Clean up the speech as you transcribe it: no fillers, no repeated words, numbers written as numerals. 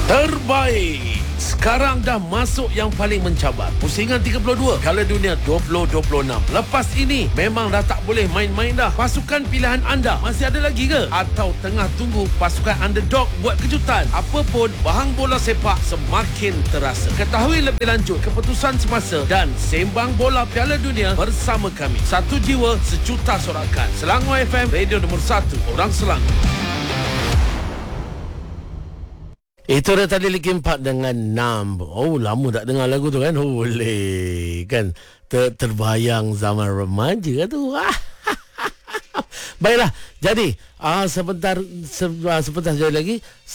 Terbaik. Sekarang dah masuk yang paling mencabar. Pusingan 32, Piala Dunia 2026. Lepas ini memang dah tak boleh main-main dah. Pasukan pilihan anda masih ada lagi ke? Atau tengah tunggu pasukan underdog buat kejutan? Apapun, bahang bola sepak semakin terasa. Ketahui lebih lanjut keputusan semasa dan sembang bola Piala Dunia bersama kami. Satu jiwa, sejuta sorakan. Selangor FM, radio nombor 1 orang Selangor. Itu dah tadi Linkin Park dengan Numb. Oh, lama tak dengar lagu tu kan. Boleh kan. Terbayang zaman remaja tu. Baiklah. Jadi sebentar sekali lagi